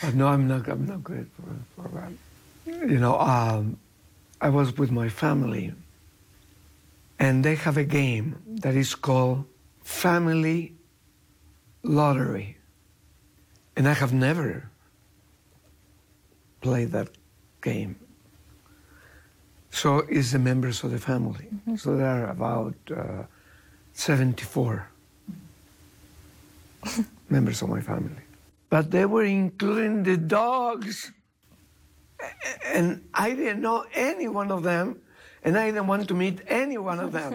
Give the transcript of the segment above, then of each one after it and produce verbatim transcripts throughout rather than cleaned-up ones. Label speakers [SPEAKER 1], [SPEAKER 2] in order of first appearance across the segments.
[SPEAKER 1] But no, I'm not. I'm not good for, for that. You know, um, I was with my family, and they have a game that is called Family Lottery, and I have never played that game. So it's the members of the family. Mm-hmm. So there are about uh, seventy-four members of my family. But they were including the dogs. And I didn't know any one of them, and I didn't want to meet any one of them.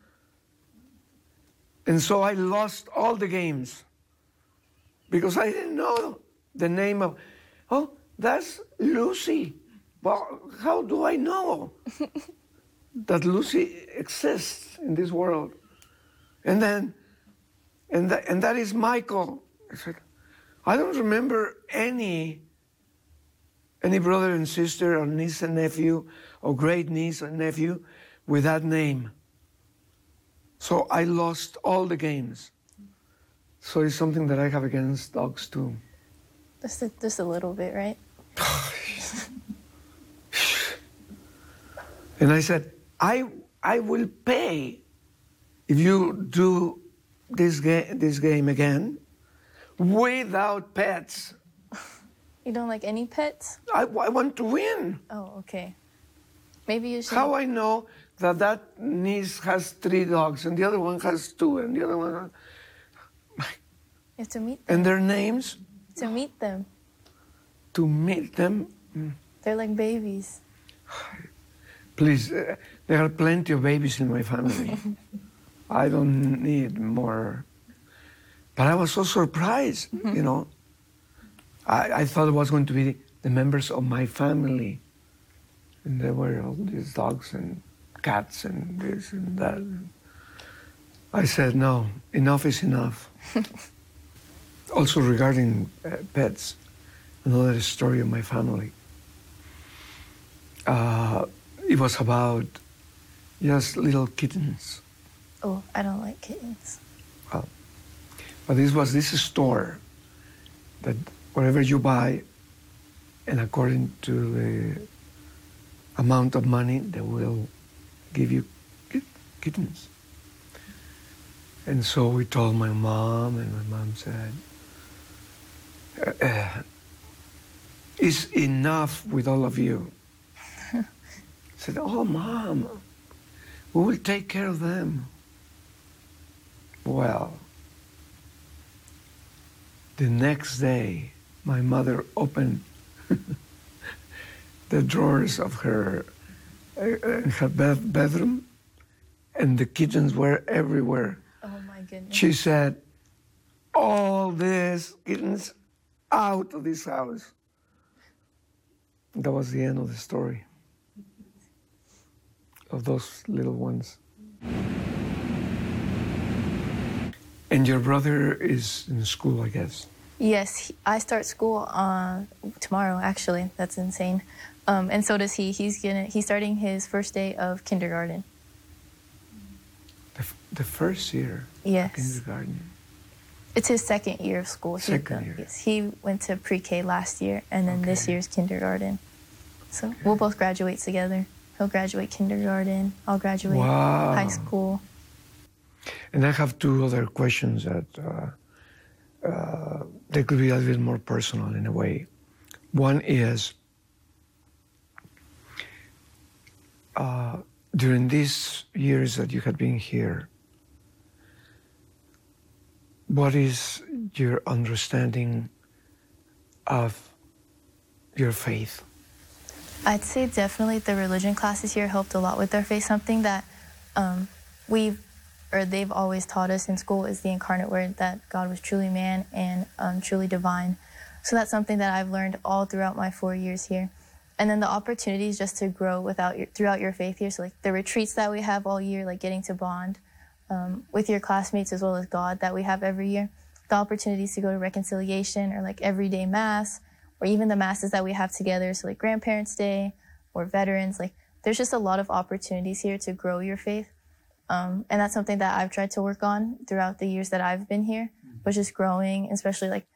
[SPEAKER 1] And so I lost all the games because I didn't know the name of, oh, that's Lucy. Well, how do I know that Lucy exists in this world? And then, and, th- and that is Michael. I said, I don't remember any, any brother and sister or niece and nephew or great niece and nephew with that name. So I lost all the games. So it's something that I have against dogs too.
[SPEAKER 2] Just a, just a little bit, right?
[SPEAKER 1] And I said, I I will pay if you do this, ga- this game again without pets.
[SPEAKER 2] You don't like any pets?
[SPEAKER 1] I, I want to win.
[SPEAKER 2] Oh, okay. Maybe you should...
[SPEAKER 1] How I know that that niece has three dogs and the other one has two and the other one has...
[SPEAKER 2] You have to meet them.
[SPEAKER 1] And their names?
[SPEAKER 2] To meet them.
[SPEAKER 1] To meet them?
[SPEAKER 2] They're like babies.
[SPEAKER 1] Please, uh, there are plenty of babies in my family. I don't need more. But I was so surprised, mm-hmm. you know. I, I thought it was going to be the members of my family. And there were all these dogs and cats and this and that. I said, no, enough is enough. Also regarding uh, pets, another story of my family. Uh, it was about just little kittens.
[SPEAKER 2] Oh, I don't like kittens.
[SPEAKER 1] Well, but this was this store that whatever you buy, and according to the amount of money, they will give you kit- kittens. And so we told my mom, and my mom said, uh, it's enough with all of you. I said, oh, Mom, we will take care of them. Well, the next day, my mother opened the drawers of her, uh, her bed- bedroom, and the kittens were everywhere.
[SPEAKER 2] Oh, my goodness.
[SPEAKER 1] She said, all these kittens out of this house. That was the end of the story of those little ones. And your brother is in school, I guess.
[SPEAKER 2] Yes, he, I start school uh, tomorrow, actually. That's insane. Um, and so does he. He's gonna. He's starting his first day of kindergarten.
[SPEAKER 1] The, f- the first year
[SPEAKER 2] yes.
[SPEAKER 1] of kindergarten.
[SPEAKER 2] It's his second year of school.
[SPEAKER 1] Second
[SPEAKER 2] he,
[SPEAKER 1] year.
[SPEAKER 2] Yes, he went to pre-K last year, and then
[SPEAKER 1] okay.
[SPEAKER 2] this year's kindergarten. So okay. We'll both graduate together. He'll graduate kindergarten. I'll graduate
[SPEAKER 1] wow.
[SPEAKER 2] high school.
[SPEAKER 1] And I have two other questions that uh, uh, they could be a little bit more personal in a way. One is, uh, during these years that you have been here, what is your understanding of your faith?
[SPEAKER 2] I'd say definitely the religion classes here helped a lot with their faith. Something that um, we've, or they've always taught us in school is the incarnate word, that God was truly man and um, truly divine. So that's something that I've learned all throughout my four years here. And then the opportunities just to grow without your, throughout your faith here. So like the retreats that we have all year, like getting to bond um, with your classmates as well as God that we have every year. The opportunities to go to reconciliation or like everyday mass, or even the masses that we have together, so like Grandparents' Day or Veterans, like there's just a lot of opportunities here to grow your faith. Um, and that's something that I've tried to work on throughout the years that I've been here, but just growing, especially like